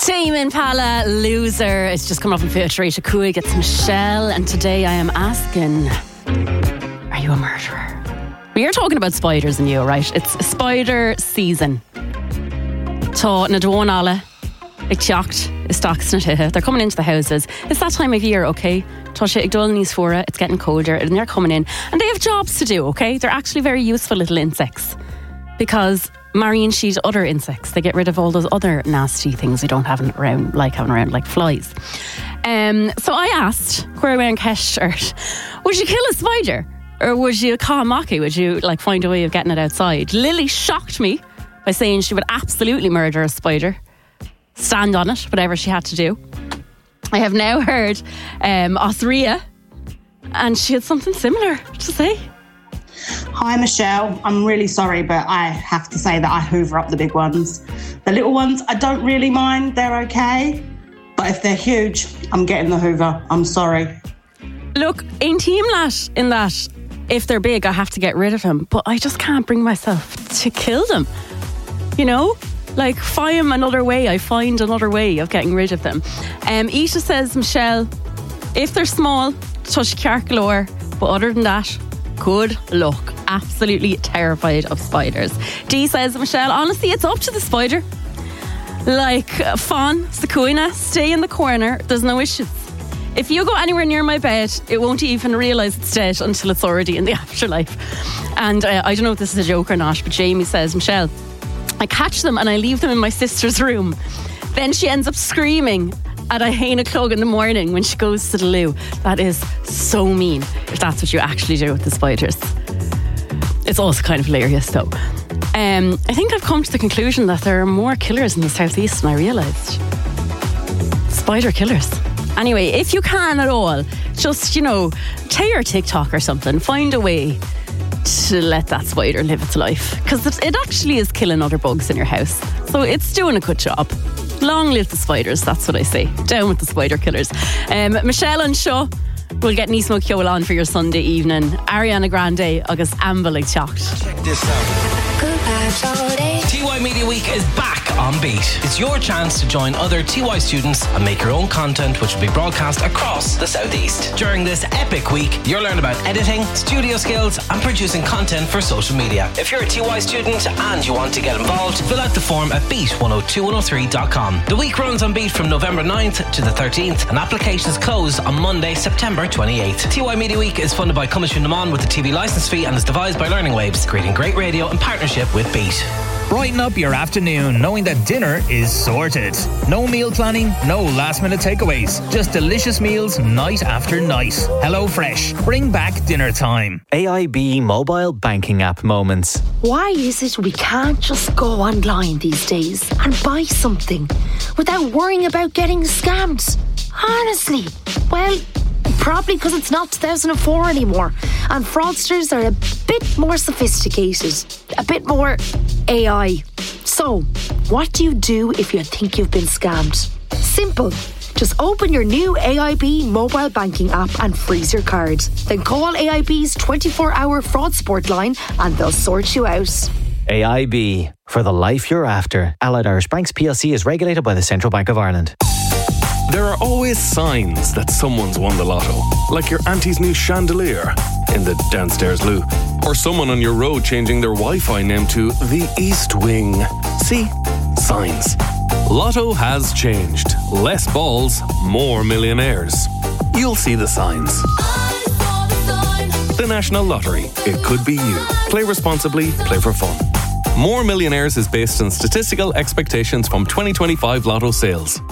Tame Impala, Loser. It's just come off in Filter Rita Cooey gets Michelle, and today I am asking, are you a murderer? We are talking about spiders and you, right? It's spider season. Tá na dúnala ag teacht is stocks na tithe. They're coming into the houses. It's that time of year, okay? Tá sé ag dul níos fuaire, it's getting colder, and they're coming in, and they have jobs to do, okay? They're actually very useful little insects, because marine sheet other insects. They get rid of all those other nasty things we don't have around, like flies. So I asked, where I Keshert, would you kill a spider? Or would you call Maki? Would you find a way of getting it outside? Lily shocked me by saying she would absolutely murder a spider. Stand on it, whatever she had to do. I have now heard Osria, and she had something similar to say. Hi Michelle, I'm really sorry, but I have to say that I hoover up the big ones. The little ones, I don't really mind, they're okay. But if they're huge, I'm getting the hoover. I'm sorry. Look, in team lat in that, if they're big, I have to get rid of them. But I just can't bring myself to kill them. You know? Find another way. I find another way of getting rid of them. Isha says, Michelle, if they're small, touch Carcalore. But other than that, good luck. Absolutely terrified of spiders. Dee says, Michelle, honestly, it's up to the spider. Fawn, Sequoia, stay in the corner. There's no issues. If you go anywhere near my bed, it won't even realise it's dead until it's already in the afterlife. And I don't know if this is a joke or not, but Jamie says, Michelle, I catch them and I leave them in my sister's room. Then she ends up screaming at 1:00 in the morning when she goes to the loo. That is so mean, if that's what you actually do with the spiders. It's also kind of hilarious though. I think I've come to the conclusion that there are more killers in the southeast than I realised. Spider killers. Anyway, if you can at all, just, tear TikTok or something. Find a way to let that spider live its life, because it actually is killing other bugs in your house. So it's doing a good job. Long live the spiders, that's what I say. Down with the spider killers. Michelle and Shaw will get Nismo Kyoal on for your Sunday evening. Ariana Grande agus Amber Chocht. Check this out. Good vibes all day. TY Media Week is back on Beat. It's your chance to join other TY students and make your own content, which will be broadcast across the southeast. During this epic week, you'll learn about editing, studio skills and producing content for social media. If you're a TY student and you want to get involved, fill out the form at beat102103.com. The week runs on Beat from November 9th to the 13th, and applications close on Monday, September 28th. TY Media Week is funded by Cummins Naman with the TV licence fee and is devised by Learning Waves, creating great radio in partnership with Beat. Brighten up your afternoon knowing that dinner is sorted. No meal planning, no last minute takeaways. Just delicious meals night after night. HelloFresh. Bring back dinner time. AIB mobile banking app moments. Why is it we can't just go online these days and buy something without worrying about getting scammed? Honestly, well, probably because it's not 2004 anymore and fraudsters are a bit more sophisticated, a bit more AI. So, what do you do if you think you've been scammed? Simple. Just open your new AIB mobile banking app and freeze your card. Then call AIB's 24-hour fraud support line and they'll sort you out. AIB, for the life you're after. Allied Irish Banks PLC is regulated by the Central Bank of Ireland. There are always signs that someone's won the lotto, like your auntie's new chandelier in the downstairs loo, or someone on your road changing their Wi-Fi name to the East Wing. See? Signs. Lotto has changed. Less balls, more millionaires. You'll see the signs. The National Lottery. It could be you. Play responsibly, play for fun. More Millionaires is based on statistical expectations from 2025 Lotto sales.